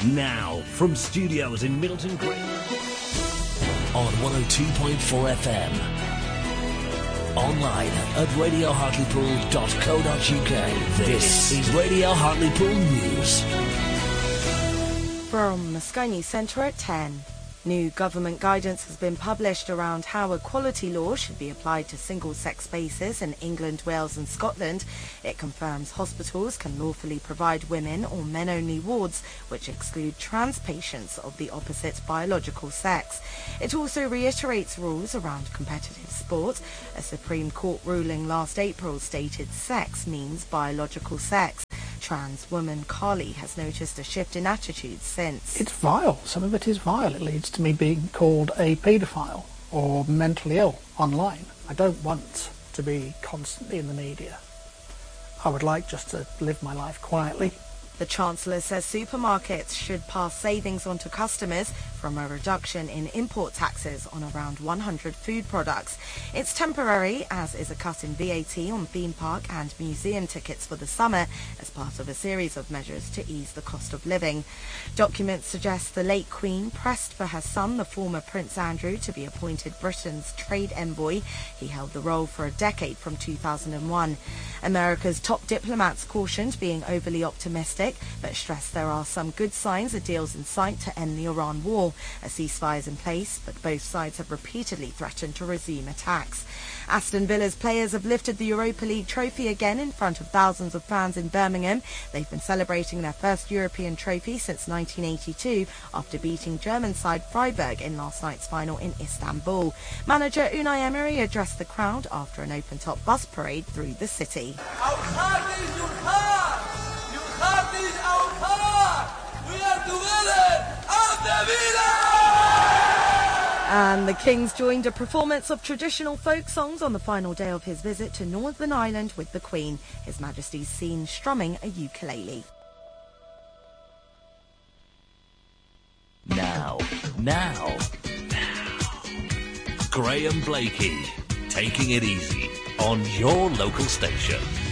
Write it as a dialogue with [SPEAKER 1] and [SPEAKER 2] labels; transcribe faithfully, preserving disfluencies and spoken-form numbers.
[SPEAKER 1] Now, from studios in Middleton Green.
[SPEAKER 2] On one oh two point four F M. Online at radio hartlepool dot co dot uk. This is Radio Hartlepool News.
[SPEAKER 3] From the Sky News Centre at ten. New government guidance has been published around how equality law should be applied to single-sex spaces in England, Wales and Scotland. It confirms hospitals can lawfully provide women or men-only wards which exclude trans patients of the opposite biological sex. It also reiterates rules around competitive sport. A Supreme Court ruling last April stated sex means biological sex. Trans woman Carly has noticed a shift in attitudes since.
[SPEAKER 4] It's vile. Some of it is vile. It leads to me being called a paedophile or mentally ill online. I don't want to be constantly in the media. I would like just to live my life quietly.
[SPEAKER 3] The Chancellor says supermarkets should pass savings on to customers from a reduction in import taxes on around one hundred food products. It's temporary, as is a cut in V A T on theme park and museum tickets for the summer as part of a series of measures to ease the cost of living. Documents suggest the late Queen pressed for her son, the former Prince Andrew, to be appointed Britain's trade envoy. He held the role for a decade from two thousand one. America's top diplomats cautioned being overly optimistic, but stressed there are some good signs of deals in sight to end the Iran war. A ceasefire is in place, but both sides have repeatedly threatened to resume attacks. Aston Villa's players have lifted the Europa League trophy again in front of thousands of fans in Birmingham. They've been celebrating their first European trophy since nineteen eighty-two after beating German side Freiburg in last night's final in Istanbul. Manager Unai Emery addressed the crowd after an open-top bus parade through the city.
[SPEAKER 5] Our heart is your heart! Your heart is our heart! We are together! Aston Villa!
[SPEAKER 3] And the Kings joined a performance of traditional folk songs on the final day of his visit to Northern Ireland with the Queen. His Majesty's seen strumming a ukulele.
[SPEAKER 2] Now, now, now. Graham Blakey, taking it easy on your local station.